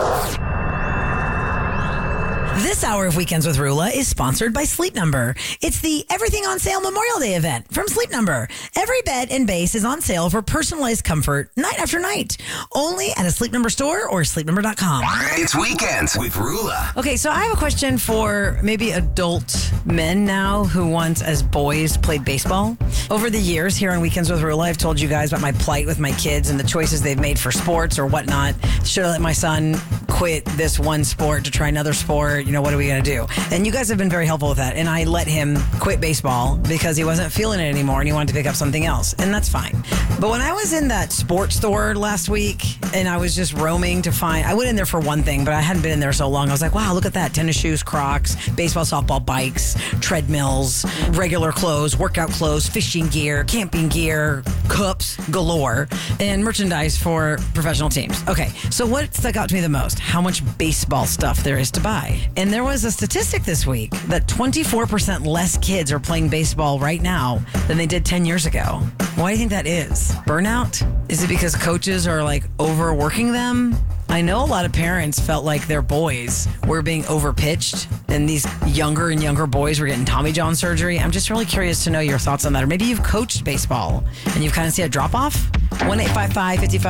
This hour of Weekends with Rula is sponsored by Sleep Number. It's the Everything on Sale Memorial Day event from Sleep Number. Every bed and base is on sale for personalized comfort night after night. Only at a Sleep Number store or sleepnumber.com. It's Weekends with Rula. Okay, so I have a question for maybe adult men now who once as boys played baseball. Over the years here on Weekends with Rula, I've told you guys about my plight with my kids and the choices they've made for sports or whatnot. Should I let my son quit this one sport to try another sport? You know, what are we going to do? And you guys have been very helpful with that. And I let him quit baseball because he wasn't feeling it anymore and he wanted to pick up something else. And that's fine. But when I was in that sports store last week and I was just roaming to find, I went in there for one thing, but I hadn't been in there so long. I was like, wow, look at that. Tennis shoes, Crocs, baseball, softball, bikes, treadmills, regular clothes, workout clothes, fishing gear, camping gear, cups galore, and merchandise for professional teams. Okay, so what stuck out to me the most? How much baseball stuff there is to buy. And there was a statistic this week that 24% less kids are playing baseball right now than they did 10 years ago. Why do you think that is? Burnout? Is it because coaches are like overworking them? I know a lot of parents felt like their boys were being overpitched and these younger and younger boys were getting Tommy John surgery. I'm just really curious to know your thoughts on that. Or maybe you've coached baseball and you've kind of seen a drop off. 1-855-55